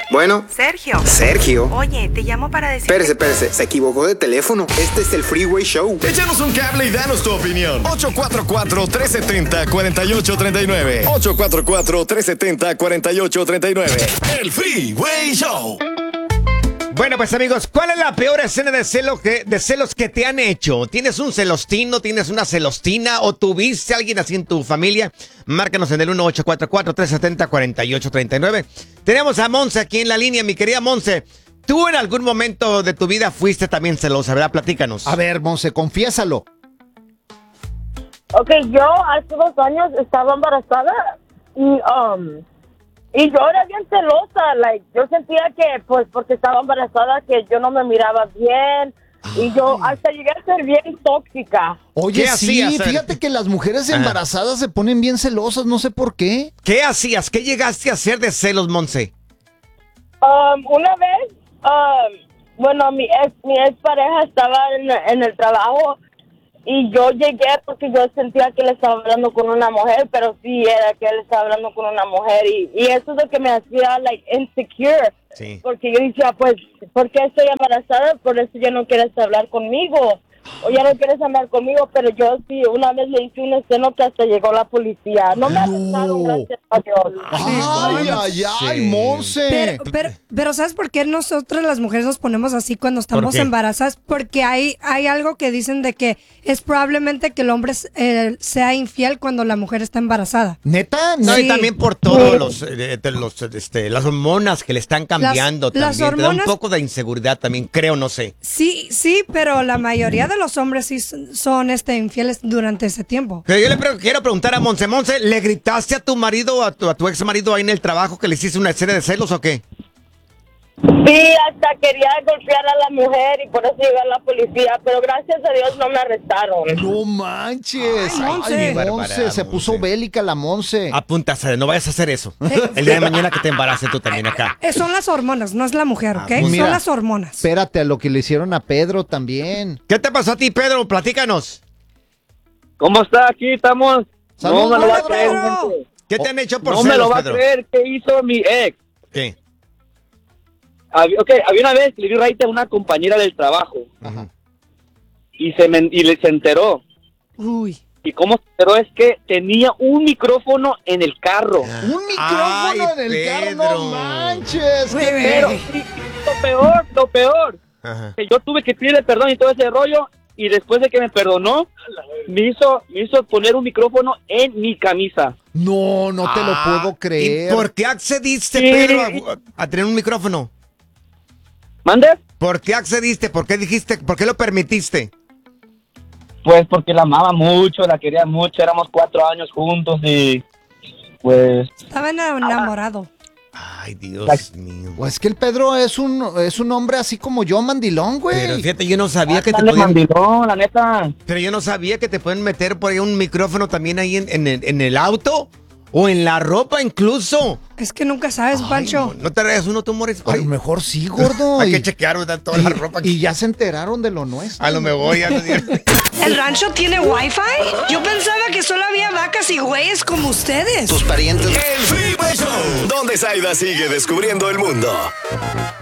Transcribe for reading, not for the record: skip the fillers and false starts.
Bueno. Sergio. Sergio. Oye, te llamo para decir... Espérese. Se equivocó de teléfono. Este es el Freeway Show. Échanos un cable y danos tu opinión. 844-370-4839. 844-370-4839. El Freeway Show. Bueno, pues amigos, ¿cuál es la peor escena de celos que te han hecho? ¿Tienes un celostino, tienes una celostina o tuviste a alguien así en tu familia? Márcanos en el 1844-370-4839. Tenemos a Monse aquí en la línea, mi querida Monse. ¿Tú en algún momento de tu vida fuiste también celosa, verdad? Platícanos. A ver, Monse, confiésalo. Ok, yo hace 2 años estaba embarazada y yo era bien celosa, yo sentía que, pues, porque estaba embarazada, que yo no me miraba bien, y yo hasta llegué a ser bien tóxica. Oye, ¿Qué sí, hacías? fíjate que las mujeres embarazadas se ponen bien celosas, no sé por qué. ¿Qué hacías? ¿Qué llegaste a hacer de celos, Monse? Una vez, bueno, mi ex pareja estaba en el trabajo, y yo llegué porque yo sentía que él estaba hablando con una mujer, pero sí era que él estaba hablando con una mujer, y eso es lo que me hacía, insecure. Sí. Porque yo decía, pues, ¿por qué estoy embarazada? Por eso ya no quieres hablar conmigo. O ya no quieres hablar conmigo, pero yo sí, una vez le hice un esceno que hasta llegó la policía. No me arrestaron, gracias a Dios. Ay, Monse. Pero ¿sabes por qué nosotros las mujeres nos ponemos así cuando estamos embarazadas? Porque hay algo que dicen de que es probablemente que el hombre sea infiel cuando la mujer está embarazada. ¿Neta? No, Sí. y también por todos las hormonas que le están cambiando Las también. Te da un hormonas- poco de inseguridad también, creo, no sé. Sí, pero la mayoría de los hombres sí son infieles durante ese tiempo. Pero yo quiero preguntar a Monse. Monse, ¿le gritaste a tu marido, a tu ex marido ahí en el trabajo que le hiciste una escena de celos o qué? Sí, hasta quería golpear a la mujer y por eso llegó la policía, pero gracias a Dios no me arrestaron. No manches. Ay, Monse. Ay, Bárbara, Monse, se puso Monse. bélica la Monse. Apúntase, no vayas a hacer eso. El día de mañana que te embaraces tú también acá. Son las hormonas, no es la mujer, ¿ok? pues mira. Son las hormonas. Espérate a lo que le hicieron a Pedro también. ¿Qué te pasó a ti, Pedro? Platícanos. ¿Cómo está? Aquí estamos. Saludos, no me lo va a Pedro. creer, gente. ¿Qué te han hecho por No celos, me lo va Pedro? a creer. ¿Qué hizo mi ex? ¿Qué? Había una vez que le di raite a una compañera del trabajo Ajá. y se enteró. Uy. Y cómo se enteró es que tenía un micrófono en el carro. Un micrófono en el carro, no Pedro. manches. qué Pero sí, lo peor, Ajá. que yo tuve que pedirle perdón y todo ese rollo. Y después de que me perdonó, me hizo poner un micrófono en mi camisa. No te lo puedo creer. ¿Y por qué accediste, Sí. Pedro, a tener un micrófono? ¿Mande? ¿Por qué accediste? ¿Por qué dijiste? ¿Por qué lo permitiste? Pues porque la amaba mucho, la quería mucho, éramos 4 años juntos y pues... Estaba enamorado. Ay, Dios mío. Pues que el Pedro es un hombre así como yo, mandilón, güey. Pero fíjate, yo no sabía que te Dale, podían... mandilón, la neta. Pero yo no sabía que te pueden meter por ahí un micrófono también ahí en el auto o en la ropa incluso. Es que nunca sabes, Pancho. No te traes uno, tú, Morris. A lo mejor sí, gordo. Hay que chequear, ¿verdad? Toda la ropa. Y ya se enteraron de lo nuestro. A lo mejor ya no dieron. ¿El rancho tiene wifi? Yo pensaba que solo había vacas y güeyes como ustedes. El Freeway Show. Donde Zaida sigue descubriendo el mundo.